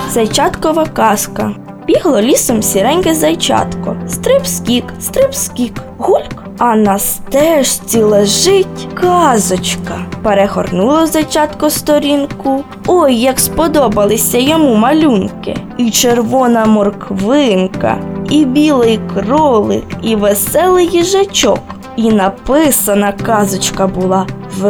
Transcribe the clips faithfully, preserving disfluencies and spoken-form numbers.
Зайчаткова казка. Бігло лісом сіреньке зайчатко. Стрип-скік, стрип-скік, гульк. А на стежці лежить казочка. Перегорнуло зайчатко сторінку. Ой, як сподобалися йому малюнки. І червона морквинка, і білий кролик, і веселий їжачок. І написана казочка була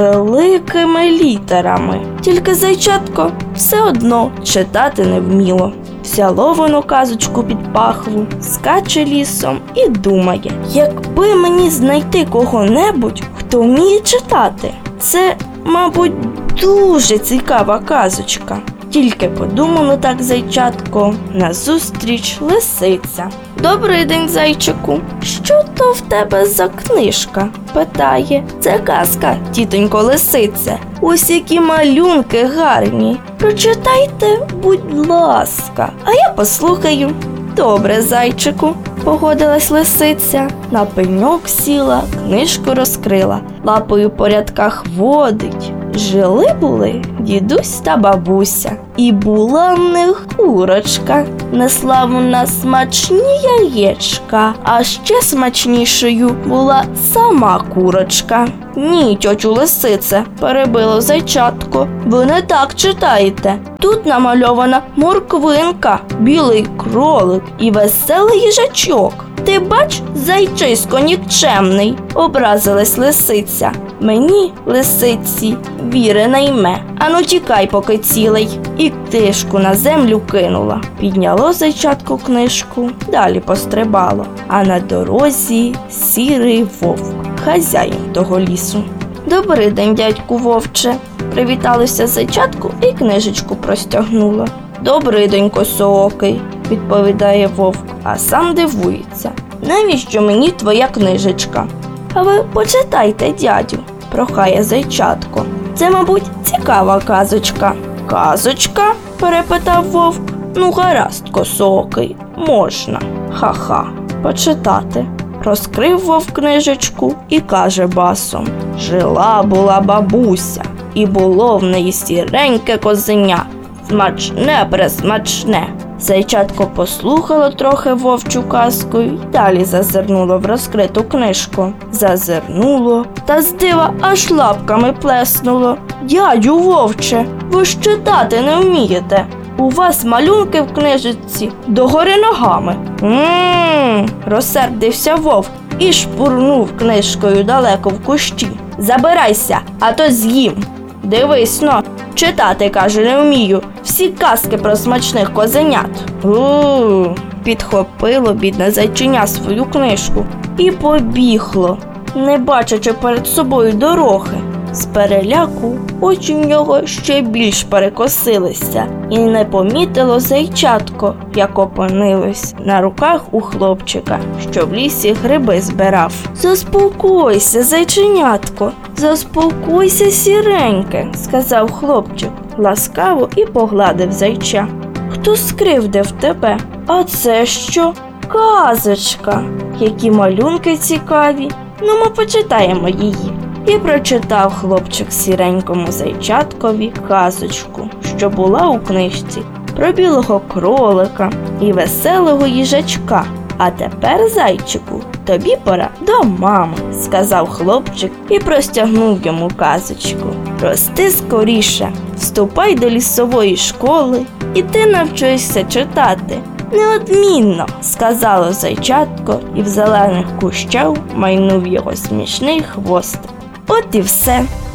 великими літерами. Тільки зайчатко все одно читати не вміло. Взяло воно казочку під пахву, скаче лісом і думає, якби мені знайти кого-небудь, хто вміє читати. Це, мабуть, дуже цікава казочка. Тільки подумало так зайчатко, назустріч лисиця. «Добрий день, зайчику. Що то в тебе за книжка?» – питає. «Це казка, тітонько лисице. Ось які малюнки гарні. Прочитайте, будь ласка, а я послухаю». «Добре, зайчику», – погодилась лисиця. На пеньок сіла, книжку розкрила, лапою по рядках водить. Жили-були дідусь та бабуся, і була в них курочка. Несла вона смачні яєчка, а ще смачнішою була сама курочка. «Ні, тьотю лисице», – перебило зайчатко, – «ви не так читаєте. Тут намальована морквинка, білий кролик і веселий їжачок». «Ти бач, зайчисько нікчемний», – образилась лисиця. «Мені, лисиці, віри не йме. Ану тікай, поки цілий». І книжку на землю кинула. Підняло зайчатко книжку, далі пострибало. А на дорозі сірий вовк, хазяїн того лісу. «Добрий день, дядьку вовче», – привіталося зайчатку і книжечку простягнуло. «Добрий день, косоокий», – відповідає вовк, а сам дивується. «Навіщо мені твоя книжечка?» «А ви почитайте, дядю», – прохає зайчатко. «Це, мабуть, цікава казочка». «Казочка?» – перепитав вовк. «Ну, гаразд, косоокий, можна. Ха-ха, почитати». Розкрив вовк книжечку і каже басом: «Жила-була бабуся, і було в неї сіреньке козеня, смачне-пресмачне». Зайчатко послухало трохи вовчу казку й далі зазирнуло в розкриту книжку. Зазирнуло, та з дива аж лапками плеснуло. «Дядю вовче, ви ж читати не вмієте. У вас малюнки в книжці догори ногами». «М-м-м», розсердився вовк і шпурнув книжкою далеко в кущі. «Забирайся, а то з'їм. Дивись но, читати, каже, не вмію. Всі казки про смачних козенят». «У-у-у», підхопило бідне зайчиня свою книжку і побігло, не бачачи перед собою дороги. З переляку очі в нього ще більш перекосилися, і не помітило зайчатко, як опинилось на руках у хлопчика, що в лісі гриби збирав. «Заспокойся, зайченятко, заспокойся, сіреньке», – сказав хлопчик ласкаво і погладив зайча. «Хто скривдив тебе? А це що?» «Казочка. Які малюнки цікаві. Ну, ми почитаємо її». І прочитав хлопчик сіренькому зайчаткові казочку, що була у книжці, про білого кролика і веселого їжачка. «А тепер, зайчику, тобі пора до мами», – сказав хлопчик і простягнув йому казочку. «Рости скоріше, вступай до лісової школи, і ти навчишся читати. Неодмінно», – сказало зайчатко, і в зелених кущах майнув його смішний хвостик. От і все.